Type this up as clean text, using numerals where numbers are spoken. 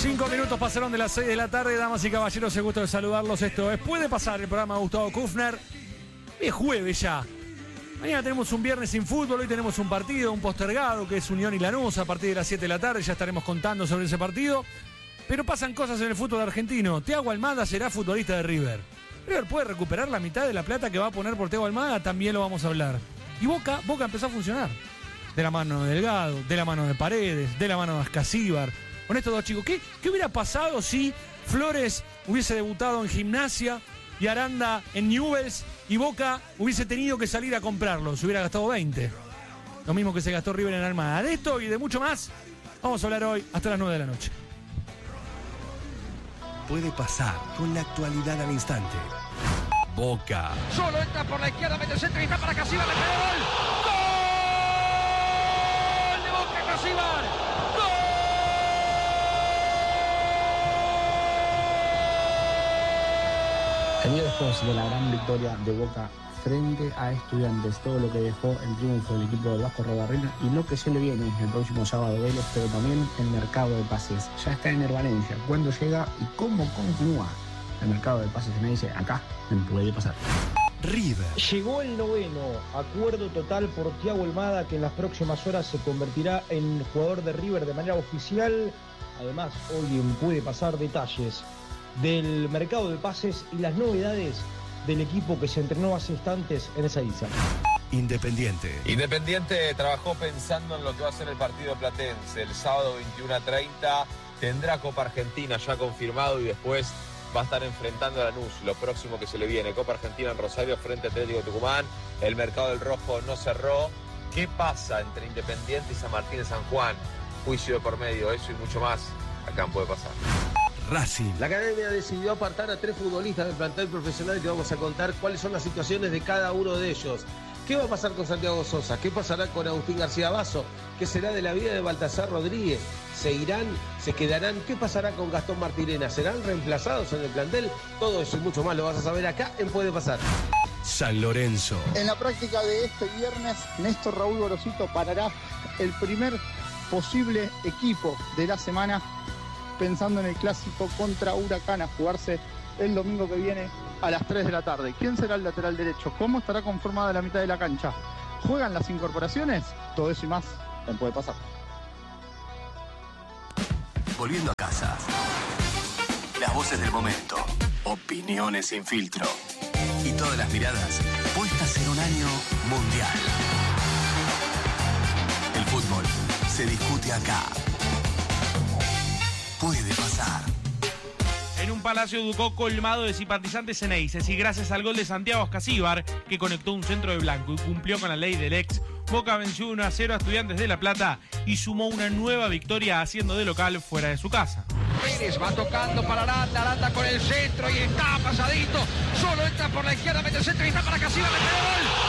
5 minutos pasaron de las 6 de la tarde, damas y caballeros, el gusto de saludarlos. Esto es Puede Pasar, el programa de Gustavo Kufner. Es jueves ya. Mañana tenemos un viernes sin fútbol, hoy tenemos un partido, un postergado, que es Unión y Lanús, a partir de las 7 de la tarde, ya estaremos contando sobre ese partido. Pero pasan cosas en el fútbol argentino. Thiago Almada será futbolista de River. River puede recuperar la mitad de la plata que va a poner por Thiago Almada, también lo vamos a hablar. Y Boca empezó a funcionar. De la mano de Delgado, de la mano de Paredes, de la mano de Ascasíbar. Con estos dos chicos, ¿qué hubiera pasado si Flores hubiese debutado en Gimnasia y Aranda en Newell's y Boca hubiese tenido que salir a comprarlo? Se hubiera gastado 20. Lo mismo que se gastó River en Almada. De esto y de mucho más vamos a hablar hoy hasta las 9 de la noche. Puede pasar con la actualidad al instante. Boca. Solo entra por la izquierda, mete el centro y está para Casíbar, le pegó gol. ¡Gol de Boca, Casíbar! ¡Gol! El día después de la gran victoria de Boca frente a Estudiantes, todo lo que dejó el triunfo del equipo del Vasco Rodarrena y lo que se le viene el próximo sábado Vélez, pero también el mercado de pases. Ya está en Herbanencia. ¿Cuándo llega y cómo continúa el mercado de pases? Se me dice acá, en Puede Pasar. River. Llegó el noveno acuerdo total por Thiago Almada, que en las próximas horas se convertirá en jugador de River de manera oficial. Además, hoy en Puede Pasar detalles del mercado de pases y las novedades del equipo que se entrenó hace instantes en esa isla. Independiente. Independiente trabajó pensando en lo que va a ser el partido platense. El sábado 21:30 tendrá Copa Argentina ya confirmado y después va a estar enfrentando a Lanús, lo próximo que se le viene. Copa Argentina en Rosario frente a Atlético Tucumán. El mercado del rojo no cerró. ¿Qué pasa entre Independiente y San Martín de San Juan? Juicio de por medio, eso y mucho más. Acá Puede Pasar. Racing. La academia decidió apartar a 3 futbolistas del plantel profesional y te vamos a contar cuáles son las situaciones de cada uno de ellos. ¿Qué va a pasar con Santiago Sosa? ¿Qué pasará con Agustín García Basso? ¿Qué será de la vida de Baltasar Rodríguez? ¿Se irán? ¿Se quedarán? ¿Qué pasará con Gastón Martirena? ¿Serán reemplazados en el plantel? Todo eso y mucho más lo vas a saber acá en Puede Pasar. San Lorenzo. En la práctica de este viernes, Néstor Raúl Gorosito parará el primer posible equipo de la semana, pensando en el clásico contra Huracán a jugarse el domingo que viene a las 3 de la tarde. ¿Quién será el lateral derecho? ¿Cómo estará conformada la mitad de la cancha? ¿Juegan las incorporaciones? Todo eso y más en Puede Pasar. Volviendo a casa. Las voces del momento. Opiniones sin filtro. Y todas las miradas puestas en un año mundial. El fútbol se discute acá. Puede pasar. En un Palacio Ducó colmado de simpatizantes ceneices y gracias al gol de Santiago Ascasíbar, que conectó un centro de blanco y cumplió con la ley del ex, Boca venció 1-0 a Estudiantes de La Plata y sumó una nueva victoria haciendo de local fuera de su casa. Pérez va tocando para Aranda, Aranda con el centro y está pasadito. Solo entra por la izquierda, mete el centro y está para Casíbar, le pegó gol.